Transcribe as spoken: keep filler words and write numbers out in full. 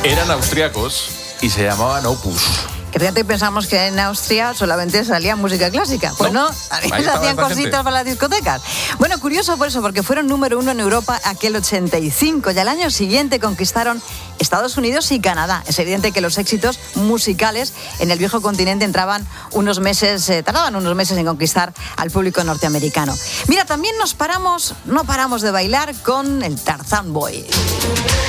Eran austríacos y se llamaban Opus. Que fíjate, pensamos que en Austria solamente salía música clásica. Pues no, no también hacían cositas para las discotecas. Bueno, curioso por eso, porque fueron número uno en Europa aquel ochenta y cinco y al año siguiente conquistaron Estados Unidos y Canadá. Es evidente que los éxitos musicales en el viejo continente entraban unos meses, eh, tardaban unos meses en conquistar al público norteamericano. Mira, también nos paramos, no paramos de bailar con el Tarzán Boy.